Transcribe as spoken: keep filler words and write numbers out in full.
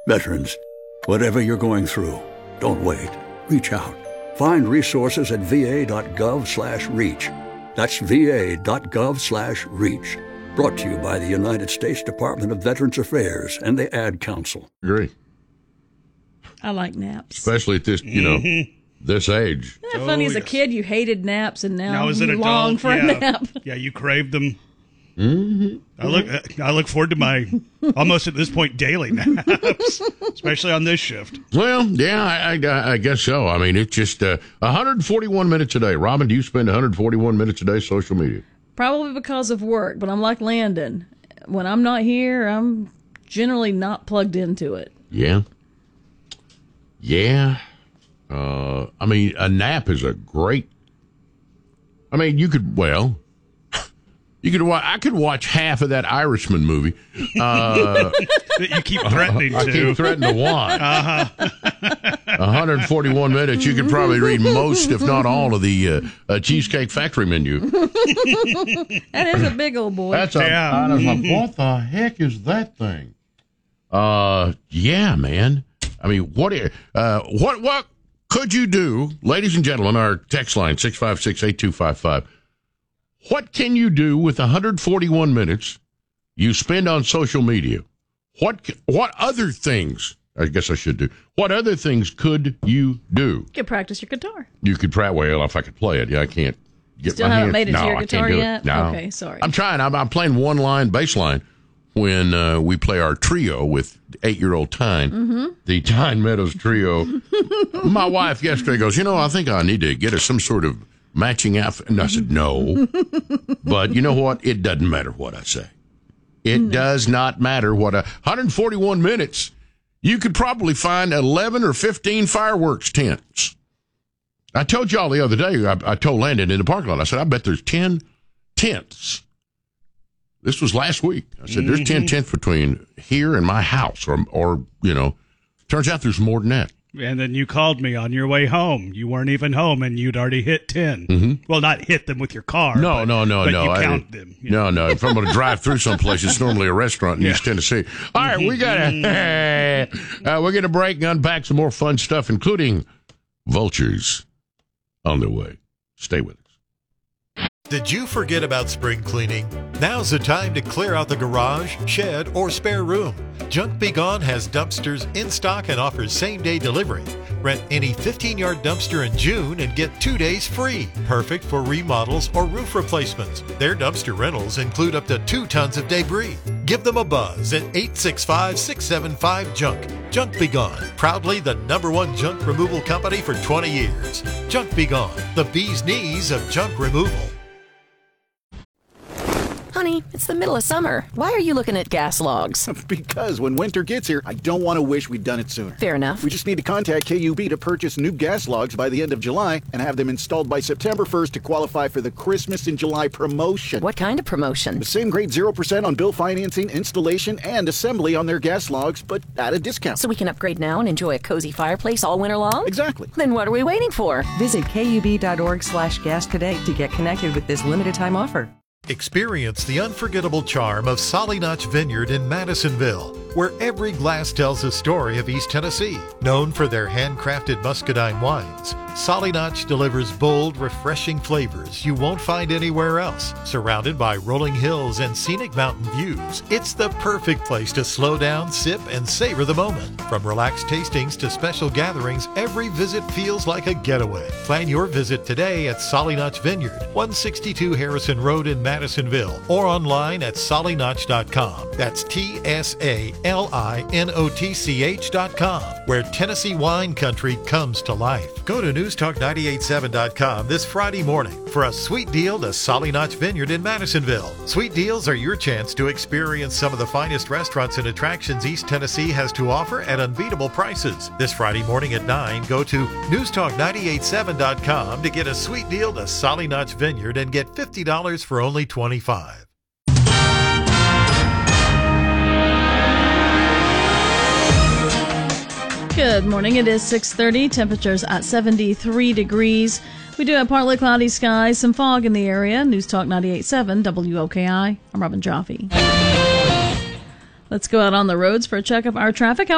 Veterans, whatever you're going through, don't wait. Reach out. Find resources at va.gov slash reach. That's va.gov slash reach. Brought to you by the United States Department of Veterans Affairs and the Ad Council. Agree. I like naps. Especially at this, you know, mm-hmm. this age. Isn't that funny? Oh, as yes. a kid, you hated naps, and now, now as an you adult, long for yeah. a nap. Yeah, you craved them. Mm-hmm. I look. I look forward to my almost at this point daily naps, especially on this shift. Well, yeah, I, I, I guess so. I mean, it's just uh, one hundred forty-one minutes a day. Robin, do you spend one hundred forty-one minutes a day social media? Probably because of work, but I'm like Landon. When I'm not here, I'm generally not plugged into it. Yeah. Yeah. Uh, I mean, a nap is a great. I mean, you could, well, you could watch, I could watch half of that Irishman movie. Uh, you keep threatening I to. I keep threatening to watch. Uh-huh. one hundred forty-one minutes, you could probably read most, if not all, of the uh, uh, Cheesecake Factory menu. That is a big old boy. That's a, yeah. I was like, what the heck is that thing? Uh, yeah, man. I mean, what, uh, what, what could you do, ladies and gentlemen, our text line, six five six, eight two five five. What can you do with one hundred forty-one minutes you spend on social media? What, what other things, I guess I should do, what other things could you do? You could practice your guitar. You could practice, well, if I could play it, yeah, I can't get Still my haven't hands. made it no, to your I guitar can't do yet? It. No. Okay, sorry. I'm trying. I'm, I'm playing one line, bass line, when uh, we play our trio with eight-year-old Tyne, mm-hmm. the Tyne Meadows Trio. My wife yesterday goes, you know, I think I need to get us some sort of matching outfit. And I said, no. But you know what? It doesn't matter what I say. It no. does not matter what I... one hundred forty-one minutes, you could probably find eleven or fifteen fireworks tents. I told y'all the other day, I, I told Landon in the parking lot, I said, I bet there's ten tents. This was last week. I said, there's ten tents between here and my house, or, or you know, turns out there's more than that. And then you called me on your way home. You weren't even home, and you'd already hit ten. Mm-hmm. Well, not hit them with your car. No, but, no, no, but no. you I, count them. You no, know? no. If I'm going to drive through someplace, it's normally a restaurant in yeah. East Tennessee. All right, we got to, uh, we're going to break and unpack some more fun stuff, including vultures on their way. Stay with us. Did you forget about spring cleaning? Now's the time to clear out the garage, shed, or spare room. Junk Be Gone has dumpsters in stock and offers same-day delivery. Rent any fifteen-yard dumpster in June and get two days free. Perfect for remodels or roof replacements. Their dumpster rentals include up to two tons of debris. Give them a buzz at eight six five, six seven five, JUNK. Junk Be Gone, proudly the number one junk removal company for twenty years. Junk Be Gone, the bee's knees of junk removal. Honey, it's the middle of summer. Why are you looking at gas logs? Because when winter gets here, I don't want to wish we'd done it sooner. Fair enough. We just need to contact K U B to purchase new gas logs by the end of July and have them installed by September first to qualify for the Christmas in July promotion. What kind of promotion? The same grade zero percent on bill financing, installation, and assembly on their gas logs, but at a discount. So we can upgrade now and enjoy a cozy fireplace all winter long? Exactly. Then what are we waiting for? Visit kub.org slash gas today to get connected with this limited time offer. Experience the unforgettable charm of Solly Notch Vineyard in Madisonville, where every glass tells a story of East Tennessee. Known for their handcrafted muscadine wines, Solly Notch delivers bold, refreshing flavors you won't find anywhere else. Surrounded by rolling hills and scenic mountain views, it's the perfect place to slow down, sip, and savor the moment. From relaxed tastings to special gatherings, every visit feels like a getaway. Plan your visit today at Solly Notch Vineyard, one sixty-two Harrison Road in Madisonville, or online at solly notch dot com. That's T S A L I N O T C H dot com, where Tennessee wine country comes to life. Go to news talk nine eight seven dot com this Friday morning for a sweet deal to Solly Notch Vineyard in Madisonville. Sweet deals are your chance to experience some of the finest restaurants and attractions East Tennessee has to offer at unbeatable prices. This Friday morning at nine, go to news talk nine eight seven dot com to get a sweet deal to Solly Notch Vineyard and get fifty dollars for only twenty-five dollars. Good morning. It is six thirty. Temperatures at seventy-three degrees. We do have partly cloudy skies, some fog in the area. News Talk ninety-eight point seven W O K I. I'm Robin Jaffe. Let's go out on the roads for a check of our traffic.